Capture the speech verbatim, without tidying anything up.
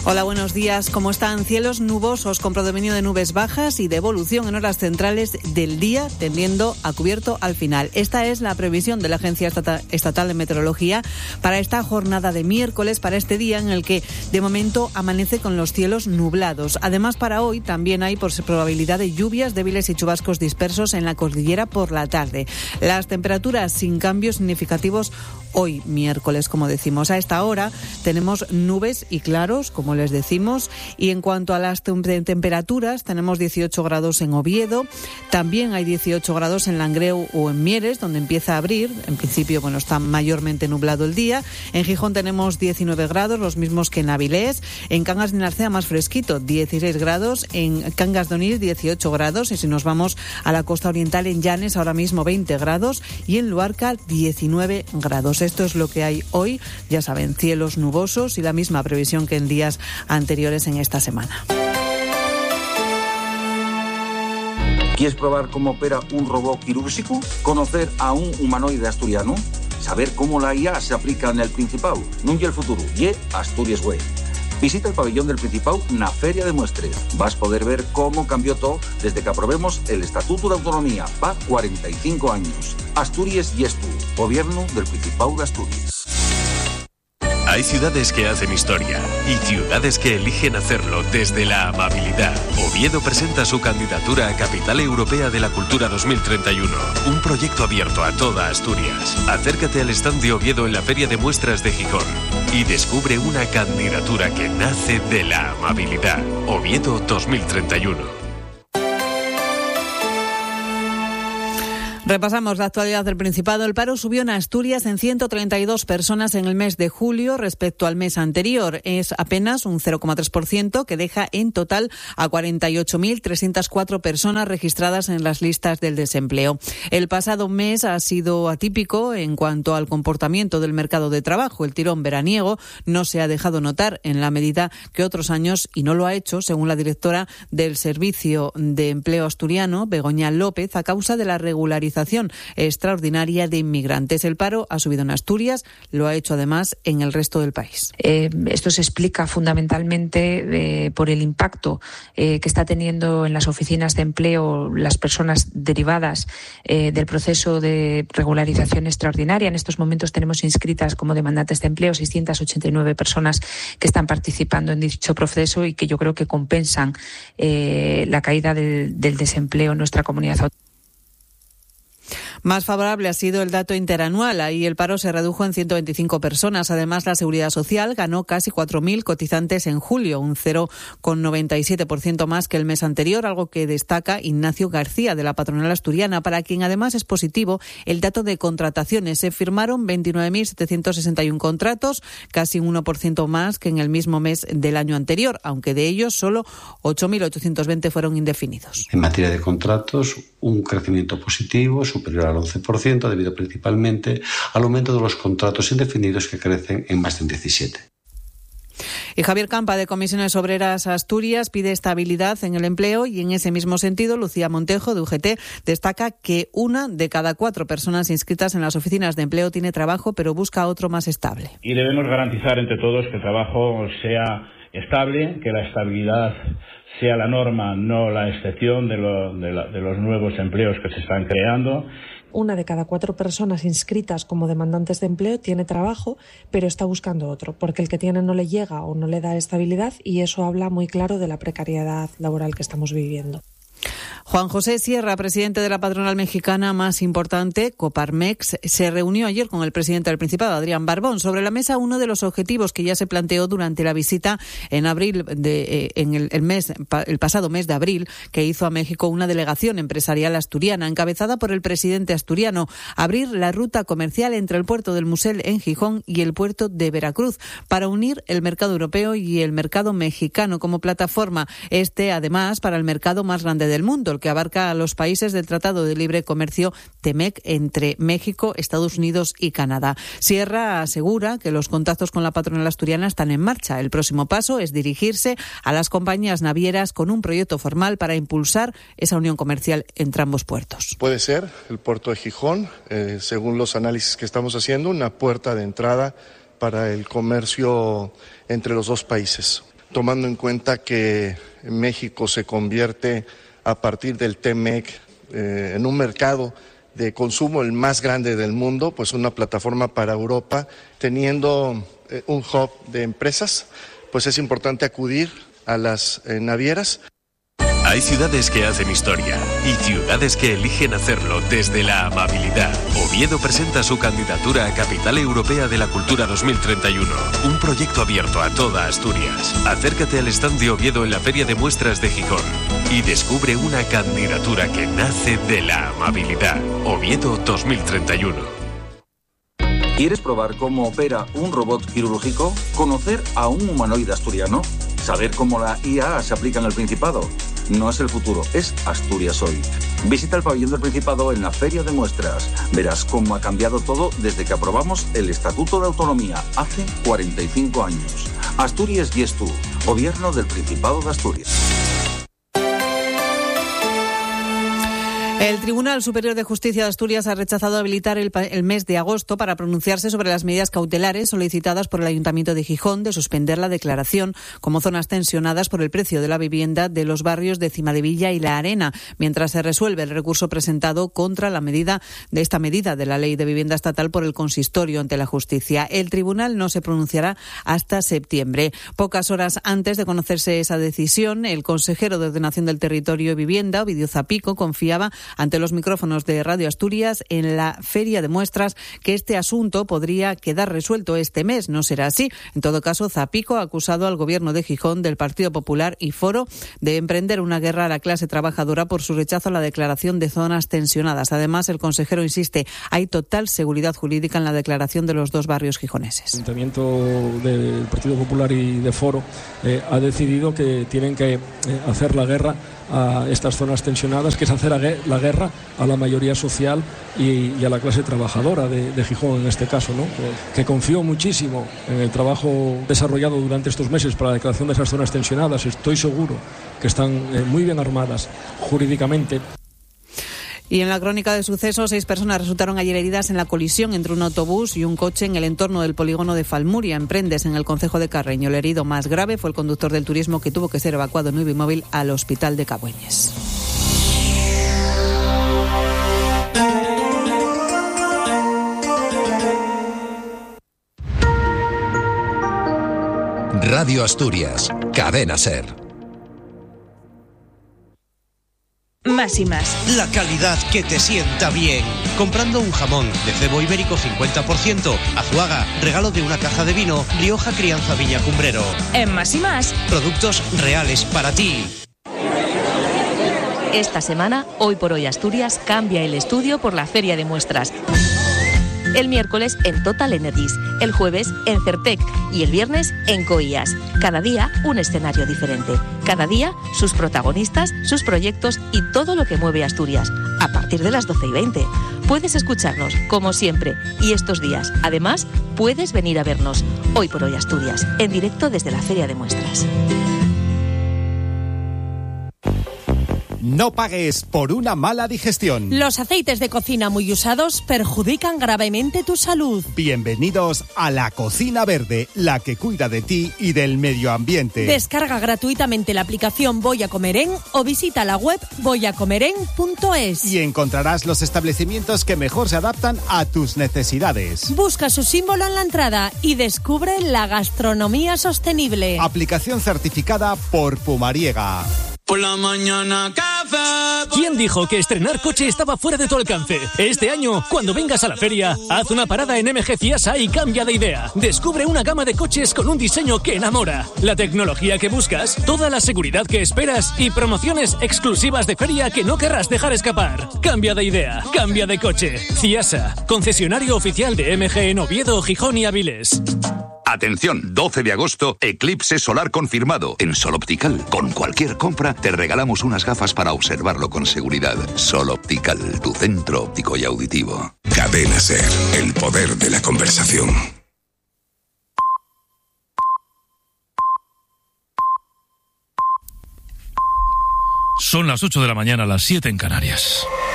Hola, buenos días. ¿Cómo están? Cielos nubosos con predominio de nubes bajas y de evolución en horas centrales del día, tendiendo a cubierto al final. Esta es la previsión de la Agencia Estatal de Meteorología para esta jornada de miércoles, para este día en el que de momento amanece con los cielos nublados. Además, para hoy también hay probabilidad de lluvias débiles y chubascos dispersos en la cordillera por la tarde. Las temperaturas sin cambios significativos hoy miércoles, como decimos. A esta hora tenemos nubes y claros, como les decimos, y en cuanto a las tem- temperaturas, tenemos dieciocho grados en Oviedo, también hay dieciocho grados en Langreo o en Mieres, donde empieza a abrir. En principio, bueno, está mayormente nublado el día. En Gijón tenemos diecinueve grados, los mismos que en Avilés. En Cangas de Narcea más fresquito, dieciséis grados. En Cangas de Onís, dieciocho grados. Y si nos vamos a la costa oriental, en Llanes, ahora mismo veinte grados. Y en Luarca, diecinueve grados. Esto es lo que hay hoy. Ya saben, cielos nubosos y la misma previsión que en días anteriores en esta semana. ¿Quieres probar cómo opera un robot quirúrgico? ¿Conocer a un humanoide asturiano? ¿Saber cómo la I A se aplica en el Principado? Nunca el futuro. Ye Asturias Way. Visita el pabellón del Principado na Feria de Muestres. Vas a poder ver cómo cambió todo desde que aprobemos el Estatuto de Autonomía. Va cuarenta y cinco años. Asturias y Estu. Gobierno del Principado de Asturias. Hay ciudades que hacen historia y ciudades que eligen hacerlo desde la amabilidad. Oviedo presenta su candidatura a Capital Europea de la Cultura dos mil treinta y uno, un proyecto abierto a toda Asturias. Acércate al stand de Oviedo en la Feria de Muestras de Gijón y descubre una candidatura que nace de la amabilidad. Oviedo dos mil treinta y uno. Repasamos la actualidad del Principado. El paro subió en Asturias en ciento treinta y dos personas en el mes de julio respecto al mes anterior. Es apenas un cero coma tres por ciento, que deja en total a cuarenta y ocho mil trescientas cuatro personas registradas en las listas del desempleo. El pasado mes ha sido atípico en cuanto al comportamiento del mercado de trabajo. El tirón veraniego no se ha dejado notar en la medida que otros años, y no lo ha hecho, según la directora del Servicio de Empleo Asturiano, Begoña López, a causa de la regularización extraordinaria de inmigrantes. El paro ha subido en Asturias, lo ha hecho además en el resto del país. Eh, esto se explica fundamentalmente eh, por el impacto eh, que está teniendo en las oficinas de empleo las personas derivadas eh, del proceso de regularización extraordinaria. En estos momentos tenemos inscritas como demandantes de empleo seiscientas ochenta y nueve personas que están participando en dicho proceso y que yo creo que compensan eh, la caída del, del desempleo en nuestra comunidad autónoma. Más favorable ha sido el dato interanual. Ahí el paro se redujo en ciento veinticinco personas. Además, la Seguridad Social ganó casi cuatro mil cotizantes en julio, un cero coma noventa y siete por ciento más que el mes anterior, algo que destaca Ignacio García, de la patronal asturiana, para quien además es positivo el dato de contrataciones. Se firmaron veintinueve mil setecientos sesenta y uno contratos, casi un uno por ciento más que en el mismo mes del año anterior, aunque de ellos solo ocho mil ochocientos veinte fueron indefinidos. En materia de contratos, un crecimiento positivo superior al once por ciento, debido principalmente al aumento de los contratos indefinidos, que crecen en más de un diecisiete por ciento. Y Javier Campa, de Comisiones Obreras Asturias, pide estabilidad en el empleo, y en ese mismo sentido Lucía Montejo, de U G T, destaca que una de cada cuatro personas inscritas en las oficinas de empleo tiene trabajo, pero busca otro más estable. Y debemos garantizar entre todos que el trabajo sea estable, que la estabilidad sea la norma, no la excepción de, lo, de, la, de los nuevos empleos que se están creando. Una de cada cuatro personas inscritas como demandantes de empleo tiene trabajo, pero está buscando otro, porque el que tiene no le llega o no le da estabilidad, y eso habla muy claro de la precariedad laboral que estamos viviendo. Juan José Sierra, presidente de la patronal mexicana más importante, Coparmex, se reunió ayer con el presidente del Principado, Adrián Barbón. Sobre la mesa, uno de los objetivos que ya se planteó durante la visita en abril de, eh, en el, el mes el pasado mes de abril, que hizo a México una delegación empresarial asturiana encabezada por el presidente asturiano: abrir la ruta comercial entre el puerto del Musel en Gijón y el puerto de Veracruz para unir el mercado europeo y el mercado mexicano como plataforma. Este, además, para el mercado más grande del mundo, el que abarca a los países del Tratado de Libre Comercio TEMEC entre México, Estados Unidos y Canadá. Sierra asegura que los contactos con la patronal asturiana están en marcha. El próximo paso es dirigirse a las compañías navieras con un proyecto formal para impulsar esa unión comercial entre ambos puertos. Puede ser el puerto de Gijón, eh, según los análisis que estamos haciendo, una puerta de entrada para el comercio entre los dos países. tomando en cuenta que México se convierte a partir del T M E C eh, en un mercado de consumo el más grande del mundo, pues una plataforma para Europa, teniendo eh, un hub de empresas, pues es importante acudir a las eh, navieras. Hay ciudades que hacen historia y ciudades que eligen hacerlo desde la amabilidad. Oviedo presenta su candidatura a Capital Europea de la Cultura dos mil treinta y uno, un proyecto abierto a toda Asturias. Acércate al stand de Oviedo en la Feria de Muestras de Gijón y descubre una candidatura que nace de la amabilidad. Oviedo dos mil treinta y uno. ¿Quieres probar cómo opera un robot quirúrgico? ¿Conocer a un humanoide asturiano? ¿Saber cómo la I A se aplica en el Principado? No es el futuro, es Asturias hoy. Visita el pabellón del Principado en la Feria de Muestras. Verás cómo ha cambiado todo desde que aprobamos el Estatuto de Autonomía hace cuarenta y cinco años. Asturias y tú, Gobierno del Principado de Asturias. El Tribunal Superior de Justicia de Asturias ha rechazado habilitar el, el mes de agosto para pronunciarse sobre las medidas cautelares solicitadas por el Ayuntamiento de Gijón de suspender la declaración como zonas tensionadas por el precio de la vivienda de los barrios de Cimadevilla y La Arena, mientras se resuelve el recurso presentado contra la medida de esta medida de la Ley de Vivienda Estatal por el Consistorio ante la Justicia. El Tribunal no se pronunciará hasta septiembre. Pocas horas antes de conocerse esa decisión, el consejero de Ordenación del Territorio y Vivienda, Ovidio Zapico, confiaba ante los micrófonos de Radio Asturias en la Feria de Muestras que este asunto podría quedar resuelto este mes. No será así. En todo caso, Zapico ha acusado al Gobierno de Gijón, del Partido Popular y Foro de emprender una guerra a la clase trabajadora por su rechazo a la declaración de zonas tensionadas. Además, el consejero insiste, hay total seguridad jurídica en la declaración de los dos barrios gijoneses. El Ayuntamiento del Partido Popular y de Foro eh, ha decidido que tienen que eh, hacer la guerra a estas zonas tensionadas, que es hacer la guerra a la mayoría social y, y a la clase trabajadora de, de Gijón en este caso, ¿no? Que, que confío muchísimo en el trabajo desarrollado durante estos meses para la declaración de esas zonas tensionadas. Estoy seguro que están eh, muy bien armadas jurídicamente. Y en la crónica de sucesos, seis personas resultaron ayer heridas en la colisión entre un autobús y un coche en el entorno del polígono de Falmuria, en Prendes, en el concejo de Carreño. El herido más grave fue el conductor del turismo, que tuvo que ser evacuado en un Ubimóvil al hospital de Cabueñes. Radio Asturias, Cadena SER. Más y más. La calidad que te sienta bien. Comprando un jamón de cebo ibérico cincuenta por ciento, Azuaga, regalo de una caja de vino, Rioja Crianza Viña Cumbrero. En Más y Más. Productos reales para ti. Esta semana, Hoy por Hoy Asturias cambia el estudio por la Feria de Muestras. El miércoles en Total Energies, el jueves en Certec y el viernes en Coías. Cada día un escenario diferente. Cada día sus protagonistas, sus proyectos y todo lo que mueve Asturias. A partir de las doce y veinte. Puedes escucharnos, como siempre, y estos días. Además, puedes venir a vernos. Hoy por Hoy Asturias, en directo desde la Feria de Muestras. No pagues por una mala digestión. Los aceites de cocina muy usados perjudican gravemente tu salud. Bienvenidos a La Cocina Verde, la que cuida de ti y del medio ambiente. Descarga gratuitamente la aplicación Voy a Comer En o visita la web voy a comer en punto es. Y encontrarás los establecimientos que mejor se adaptan a tus necesidades. Busca su símbolo en la entrada y descubre la gastronomía sostenible. Aplicación certificada por Pumariega. Por la mañana café. ¿Quién dijo que estrenar coche estaba fuera de tu alcance? Este año, cuando vengas a la feria, haz una parada en M G Ciasa y cambia de idea. Descubre una gama de coches con un diseño que enamora, la tecnología que buscas, toda la seguridad que esperas y promociones exclusivas de feria que no querrás dejar escapar. Cambia de idea, cambia de coche. Ciasa, concesionario oficial de M G en Oviedo, Gijón y Avilés. Atención, doce de agosto, eclipse solar confirmado. En Sol Optical, con cualquier compra, te regalamos unas gafas para observarlo con seguridad. Sol Optical, tu centro óptico y auditivo. Cadena SER, el poder de la conversación. Son las ocho de la mañana, las siete en Canarias.